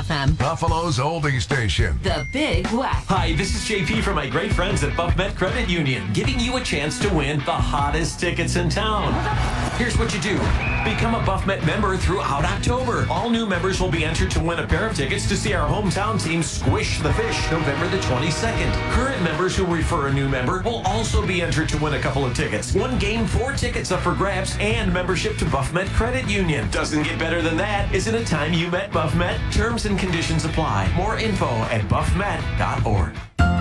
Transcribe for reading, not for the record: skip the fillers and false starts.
FM. Buffalo's oldie station. The Big Whack. Hi, this is JP from my great friends at BuffMet Credit Union, giving you a chance to win the hottest tickets in town. Here's what you do. Become a BuffMet member throughout October. All new members will be entered to win a pair of tickets to see our hometown team squish the fish November the 22nd. Current members who refer a new member will also be entered to win a couple of tickets. One game, 4 tickets up for grabs, and membership to BuffMet Credit Union. Doesn't get better than that. Isn't it time you met BuffMet? Terms and conditions apply. More info at buffmet.org.